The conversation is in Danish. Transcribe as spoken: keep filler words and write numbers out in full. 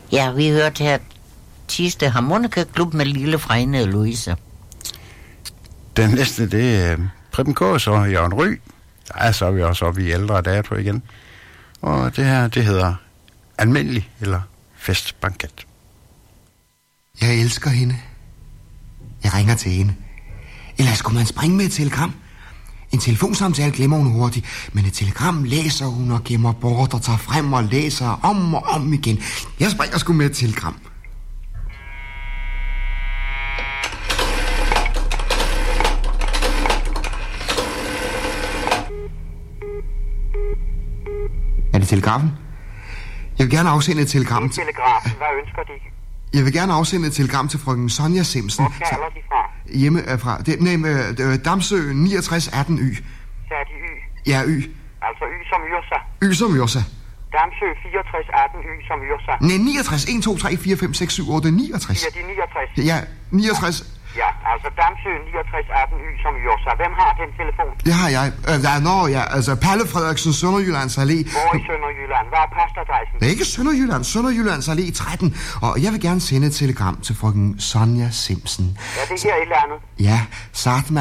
Ja, vi hørte her Tiste Harmonikaklub med Lille Fregne og Louise. Den næste, det er Preben Kaas og Jørgen Ry. Der er så er vi også oppe i ældre dato igen. Og det her, det hedder Almindelig eller Festbanket. Jeg elsker hende. Jeg ringer til hende. Eller skulle man springe med et telegram? En telefonsamtale glemmer hun hurtigt, men et telegram læser hun og gemmer bort og tager frem og læser om og om igen. Jeg springer sgu med et telegram. Er det telegrafen? Jeg vil gerne afsende et telegram til... Telegrafen, hvad ønsker de? Jeg vil gerne afsende et telegram til frøken Sonja Simpson. Hvor kalder de fra? Hjemme er fra... Det, nej, øh, Damsø niogtres atten Y. Så er de Y? Ja, Y. Altså Y som Yrsa? Y som Yrsa. Damsø fireogtres atten Y som Yrsa? Nej, niogtres. en, to, tre, fire, fem, seks, syv, otte, niogtres. Siger de niogtres? Ja, niogtres. Ja, altså Damsø niogtres atten Y som Yrsa. Hvem har den telefon? Det har jeg. Øh, der er, nå, ja, altså Palle Frederiksen, Sønderjyllands Allé. Hvor i Sønderjylland? Hvad er postadressen? Det er ikke Sønderjylland, Sønderjyllands Allé tretten. Og jeg vil gerne sende et telegram til frøken Sonja Simpson. Er det her i landet? Ja, sagt